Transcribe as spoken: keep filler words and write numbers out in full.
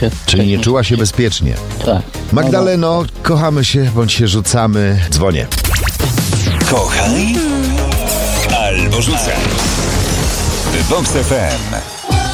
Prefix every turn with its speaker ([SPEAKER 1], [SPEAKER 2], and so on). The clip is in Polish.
[SPEAKER 1] się.
[SPEAKER 2] Czyli nie czuła się bezpiecznie.
[SPEAKER 1] Tak.
[SPEAKER 2] Magdaleno, kochamy się, bądź się rzucamy. Dzwonię.
[SPEAKER 3] Kochaj albo rzucaj. Vox F M.